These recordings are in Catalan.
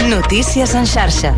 Notícies en xarxa.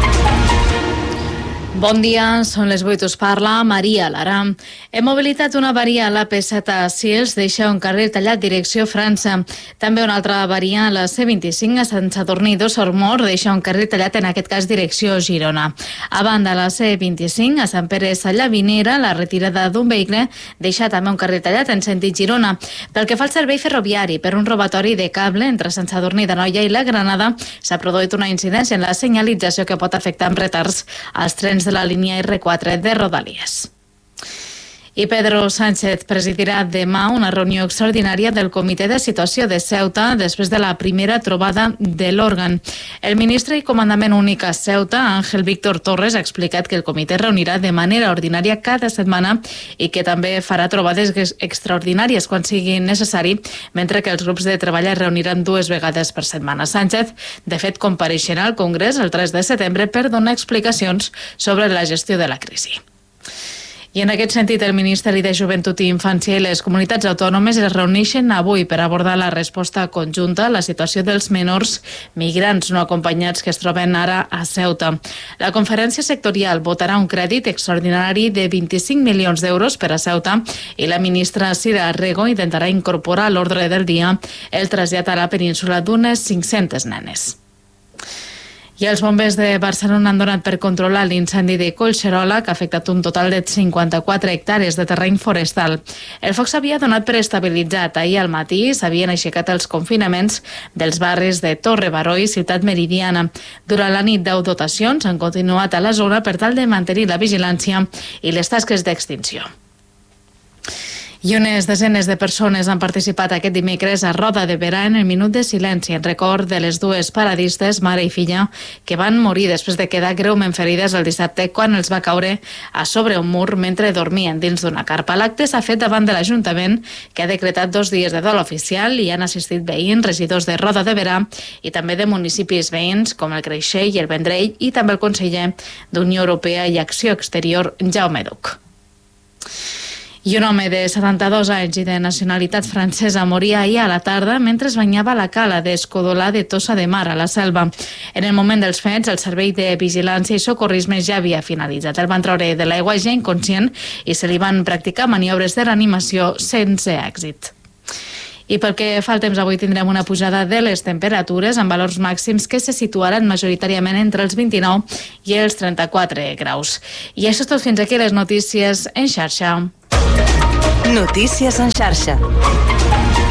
Bon dia, són les 8, us parla Maria Lara. Hem mobilitat una avaria a l'AP7 a Sils, deixa un carrer tallat direcció França. També una altra avaria a la C25 a Sant Sadurní d'Osormort, deixa un carrer tallat en aquest cas direcció Girona. A banda, a la C25 a Sant Pere Sallavinera, la retirada d'un vehicle deixa també un carrer tallat en sentit Girona. Pel que fa al servei ferroviari, per un robatori de cable entre Sant Sadurní d'Anoia i la Granada, s'ha produït una incidència en la senyalització que pot afectar amb retards als trens de la línia R4 de Rodalies. I Pedro Sánchez presidirà demà una reunió extraordinària del Comitè de Situació de Ceuta després de la primera trobada de l'òrgan. El ministre i comandament únic a Ceuta, Ángel Víctor Torres, ha explicat que el comitè reunirà de manera ordinària cada setmana i que també farà trobades extraordinàries quan sigui necessari, mentre que els grups de treball es reuniran 2 vegades per setmana. Sánchez, de fet, compareixerà al Congrés el 3 de setembre per donar explicacions sobre la gestió de la crisi. I en aquest sentit, el Ministeri de Joventut i Infància i les comunitats autònomes es reuneixen avui per abordar la resposta conjunta a la situació dels menors migrants no acompanyats que es troben ara a Ceuta. La conferència sectorial votarà un crèdit extraordinari de 25 milions d'euros per a Ceuta i la ministra Sira Rego intentarà incorporar a l'ordre del dia el trasllat a la península d'unes 500 nenes. I els bombers de Barcelona han donat per controlar l'incendi de Collserola, que ha afectat un total de 54 hectàrees de terreny forestal. El foc s'havia donat per estabilitzat. Ahir al matí s'havien aixecat els confinaments dels barris de Torre Baró i Ciutat Meridiana. Durant la nit, 10 dotacions han continuat a la zona per tal de mantenir la vigilància i les tasques d'extinció. I unes desenes de persones han participat aquest dimecres a Roda de Berà en el minut de silenci en record de les 2 paradistes, mare i filla, que van morir després de quedar greument ferides el dissabte quan els va caure a sobre un mur mentre dormien dins d'una carpa. L'acte s'ha fet davant de l'Ajuntament, que ha decretat 2 dies de dol oficial i han assistit veïns, regidors de Roda de Berà i també de municipis veïns com el Creixell i el Vendrell i també el conseller d'Unió Europea i Acció Exterior, Jaume Duch. I un home de 72 anys i de nacionalitat francesa moria ahir a la tarda mentre es banyava a la cala d'Escodolà de Tossa de Mar, a la Selva. En el moment dels fets, el servei de vigilància i socorrisme ja havia finalitzat. El van treure de l'aigua ja inconscient i se li van practicar maniobres de reanimació sense èxit. I pel que fa al temps, avui tindrem una pujada de les temperatures amb valors màxims que se situaran majoritàriament entre els 29 i els 34 graus. I això és tot fins aquí les notícies en xarxa. Notícies en xarxa.